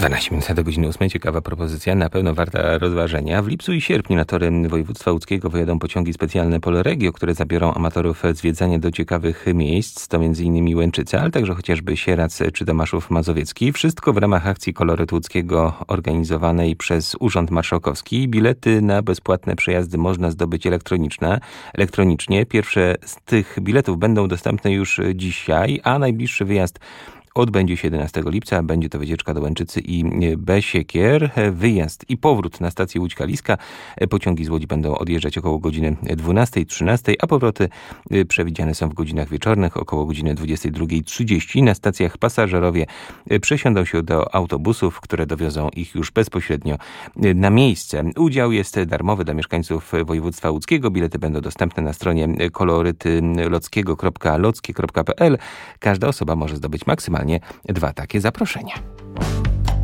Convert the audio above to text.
12 minut do godziny 8. Ciekawa propozycja, na pewno warta rozważenia. W lipcu i sierpniu na tory województwa łódzkiego wyjadą pociągi specjalne Polregio, które zabiorą amatorów zwiedzanie do ciekawych miejsc. To m.in. Łęczyca, ale także chociażby Sierac czy Tomaszów Mazowiecki. Wszystko w ramach akcji Koloryt Łódzkiego organizowanej przez Urząd Marszałkowski. Bilety na bezpłatne przejazdy można zdobyć elektronicznie. Pierwsze z tych biletów będą dostępne już dzisiaj, a najbliższy wyjazd odbędzie się 11 lipca. Będzie to wycieczka do Łęczycy i Besiekier. Wyjazd i powrót na stację Łódź-Kaliska. Pociągi z Łodzi będą odjeżdżać około godziny 12-13, a powroty przewidziane są w godzinach wieczornych około godziny 22:30. Na stacjach pasażerowie przesiądą się do autobusów, które dowiozą ich już bezpośrednio na miejsce. Udział jest darmowy dla mieszkańców województwa łódzkiego. Bilety będą dostępne na stronie kolorytylockiego.lockie.pl. Każda osoba może zdobyć maksymalnie 2 takie zaproszenia.